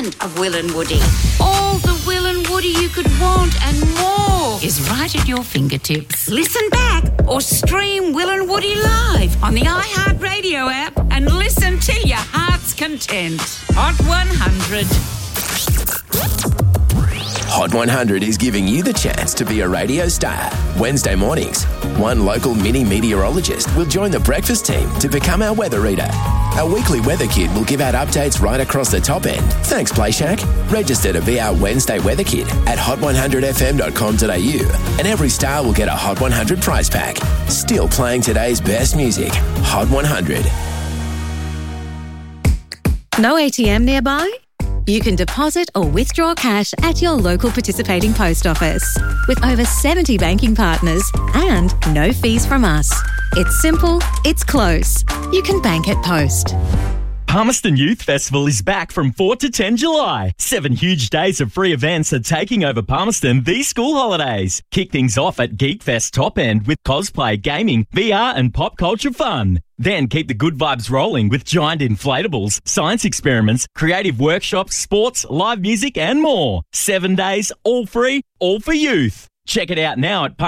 entertainment of Will and Woody. All the Will and Woody you could want and more is right at your fingertips. Listen back or stream Will and Woody live on the iHeartRadio app and listen till your heart's content. Hot 100. Hot 100 is giving you the chance to be a radio star. Wednesday mornings, one local mini meteorologist will join the breakfast team to become our weather reader. Our weekly weather kid will give out updates right across the top end. Thanks, Play Shack. Register to be our Wednesday weather kid at hot100fm.com.au, and every star will get a Hot 100 prize pack. Still playing today's best music. Hot 100. No ATM nearby? You can deposit or withdraw cash at your local participating post office with over 70 banking partners and no fees from us. It's simple, it's close. You can bank at Post. Palmerston Youth Festival is back from 4 to 10 July. 7 huge days of free events are taking over Palmerston these school holidays. Kick things off at Geekfest Top End with cosplay, gaming, VR and pop culture fun. Then keep the good vibes rolling with giant inflatables, science experiments, creative workshops, sports, live music and more. 7 days, all free, all for youth. Check it out now at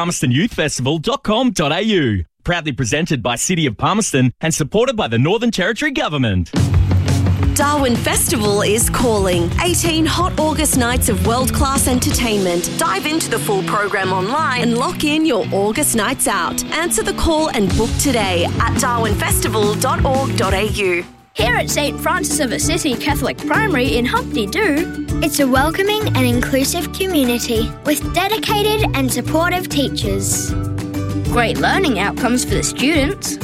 palmerstonyouthfestival.com.au. Proudly presented by City of Palmerston and supported by the Northern Territory Government. Darwin Festival is calling. 18 hot August nights of world-class entertainment. Dive into the full program online and lock in your August nights out. Answer the call and book today at darwinfestival.org.au. Here at St. Francis of Assisi Catholic Primary in Humpty Doo, it's a welcoming and inclusive community with dedicated and supportive teachers. Great learning outcomes for the students,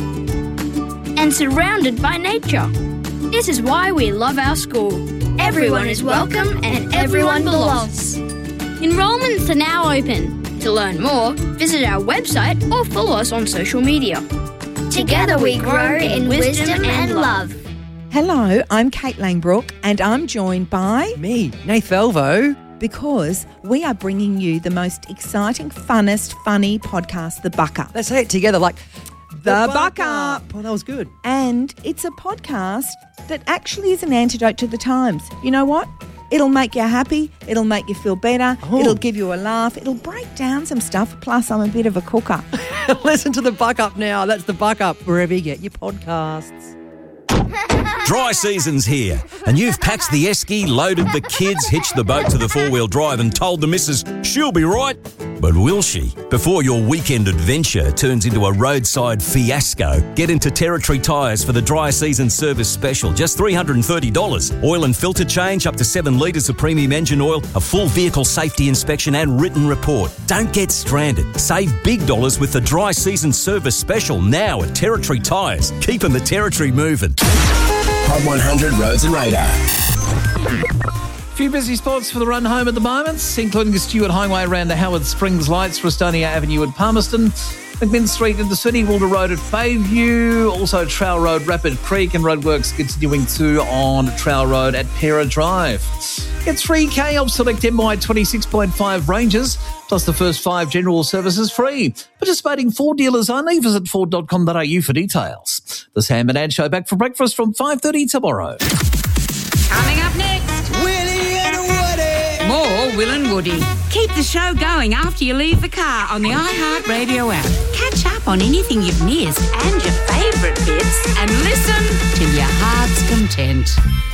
and surrounded by nature. This is why we love our school. Everyone is welcome and everyone belongs. Enrolments are now open. To learn more, visit our website or follow us on social media. Together we grow in wisdom and love. Hello, I'm Kate Langbrook and I'm joined by... me, Nath Elvo. Because we are bringing you the most exciting, funnest, funny podcast, The Buck Up. Let's say it together like... The Buck Up. Oh, that was good. And it's a podcast that actually is an antidote to the times. You know what? It'll make you happy. It'll make you feel better. Oh. It'll give you a laugh. It'll break down some stuff. Plus, I'm a bit of a cooker. Listen to The Buck Up now. That's The Buck Up, wherever you get your podcasts. Dry season's here, and you've packed the esky, loaded the kids, hitched the boat to the four-wheel drive and told the missus she'll be right. But will she? Before your weekend adventure turns into a roadside fiasco, get into Territory Tyres for the dry season service special. Just $330. Oil and filter change, up to 7 litres of premium engine oil, a full vehicle safety inspection and written report. Don't get stranded. Save big dollars with the dry season service special now at Territory Tyres. Keeping the Territory moving. Hot 100 Roads and Radar. Few busy spots for the run home at the moment, including the Stewart Highway around the Howard Springs Lights, Rustonia Avenue at Palmerston, McMinn Street in the city, Wilder Road at Bayview, also Trail Road, Rapid Creek, and roadworks continuing to on Trail Road at Pera Drive. Get 3K off select MY 26.5 ranges, plus the first 5 general services free. Participating Ford dealers only. Visit Ford.com.au for details. The Sam and Ad Show back for breakfast from 5:30 tomorrow. Coming up next, Willie and Woody. more Will and Woody. Keep the show going after you leave the car on the iHeartRadio app. Catch up on anything you've missed and your favourite bits and listen till your heart's content.